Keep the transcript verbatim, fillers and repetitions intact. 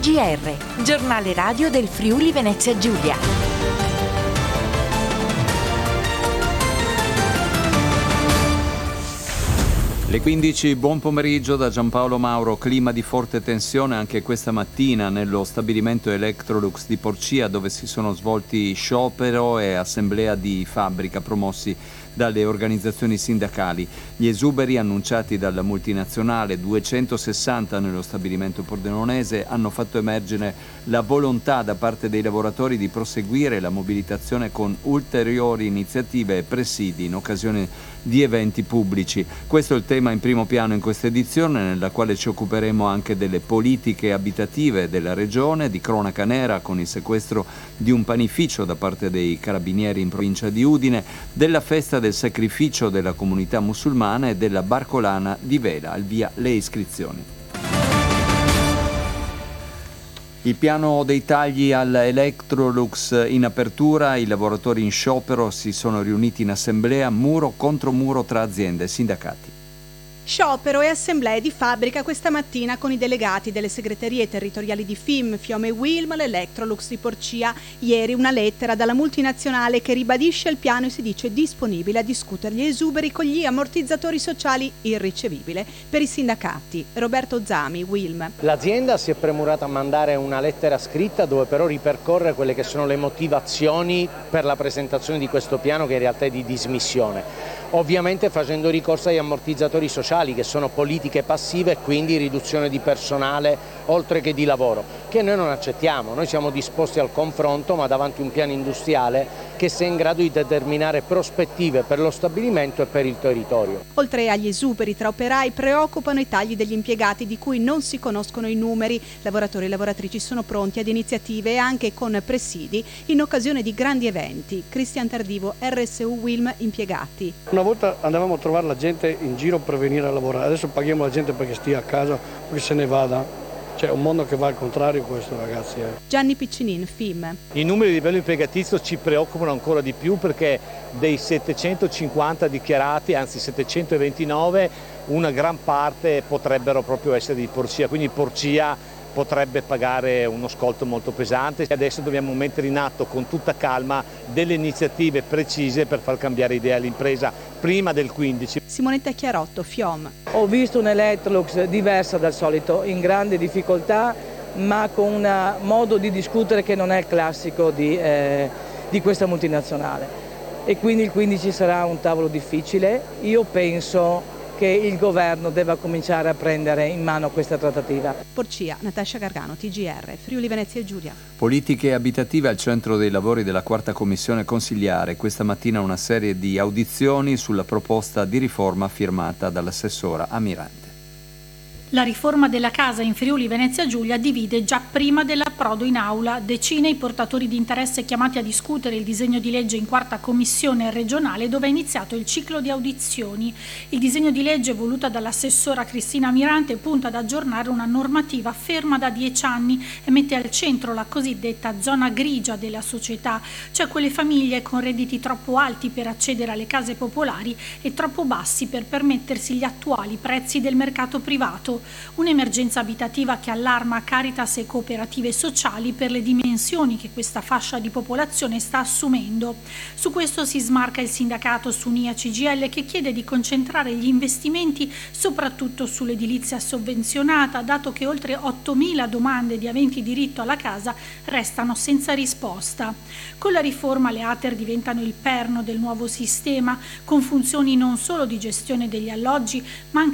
G R, giornale radio del Friuli Venezia Giulia. Le quindici, buon pomeriggio da Giampaolo Mauro. Clima di forte tensione anche questa mattina nello stabilimento Electrolux di Porcia, dove si sono svolti sciopero e assemblea di fabbrica promossi dalle organizzazioni sindacali. Gli esuberi annunciati dalla multinazionale, duecentosessanta nello stabilimento pordenonese, hanno fatto emergere la volontà da parte dei lavoratori di proseguire la mobilitazione con ulteriori iniziative e presidi in occasione di eventi pubblici. Questo è il tema in primo piano in questa edizione, nella quale ci occuperemo anche delle politiche abitative della regione, di cronaca nera con il sequestro di un panificio da parte dei carabinieri in provincia di Udine, della festa del sacrificio della comunità musulmana e della Barcolana di Vela. Al via le iscrizioni. Il piano dei tagli all'Electrolux in apertura, i lavoratori in sciopero si sono riuniti in assemblea, muro contro muro tra aziende e sindacati. Sciopero e assemblee di fabbrica questa mattina con i delegati delle segreterie territoriali di F I M, Fiome Wilm, l'Electrolux di Porcia. Ieri una lettera dalla multinazionale che ribadisce il piano e si dice disponibile a discutere gli esuberi con gli ammortizzatori sociali, irricevibile per i sindacati. Roberto Zami, Wilm. L'azienda si è premurata a mandare una lettera scritta dove però ripercorre quelle che sono le motivazioni per la presentazione di questo piano, che in realtà è di dismissione. Ovviamente facendo ricorso agli ammortizzatori sociali, che sono politiche passive e quindi riduzione di personale oltre che di lavoro, che noi non accettiamo. Noi siamo disposti al confronto, ma davanti a un piano industriale che sia in grado di determinare prospettive per lo stabilimento e per il territorio. Oltre agli esuberi tra operai, preoccupano i tagli degli impiegati di cui non si conoscono i numeri. Lavoratori e lavoratrici sono pronti ad iniziative anche con presidi in occasione di grandi eventi. Cristian Tardivo, R S U Wilm, impiegati. Una volta andavamo a trovare la gente in giro per venire a lavorare, adesso paghiamo la gente perché stia a casa, perché se ne vada. C'è un mondo che va al contrario questo, ragazzi. Eh. Gianni Piccinin, F I M. I numeri di livello impiegatizio ci preoccupano ancora di più, perché dei settecentocinquanta dichiarati, anzi settecentoventinove, una gran parte potrebbero proprio essere di Porcia, quindi Porcia potrebbe pagare uno scolto molto pesante. Adesso dobbiamo mettere in atto con tutta calma delle iniziative precise per far cambiare idea all'impresa prima del quindici. Simonetta Chiarotto, Fiom. Ho visto un Electrolux diversa dal solito, in grande difficoltà, ma con un modo di discutere che non è il classico di, eh, di questa multinazionale. E quindi il quindici sarà un tavolo difficile. Io penso che il governo deve cominciare a prendere in mano questa trattativa. Porcia, Natascia Gargano, T G R, Friuli Venezia Giulia. Politiche abitative al centro dei lavori della quarta commissione consiliare. Questa mattina una serie di audizioni sulla proposta di riforma firmata dall'assessora Amirante. La riforma della casa in Friuli Venezia Giulia divide già prima dell'approdo in aula. Decine i portatori di interesse chiamati a discutere il disegno di legge in quarta commissione regionale, dove è iniziato il ciclo di audizioni. Il disegno di legge voluta dall'assessora Cristina Mirante punta ad aggiornare una normativa ferma da dieci anni e mette al centro la cosiddetta zona grigia della società, cioè quelle famiglie con redditi troppo alti per accedere alle case popolari e troppo bassi per permettersi gli attuali prezzi del mercato privato. Un'emergenza abitativa che allarma Caritas e cooperative sociali per le dimensioni che questa fascia di popolazione sta assumendo. Su questo si smarca il sindacato Sunia C G I L, che chiede di concentrare gli investimenti soprattutto sull'edilizia sovvenzionata, dato che oltre ottomila domande di aventi diritto alla casa restano senza risposta. Con la riforma le A T E R diventano il perno del nuovo sistema, con funzioni non solo di gestione degli alloggi, ma anche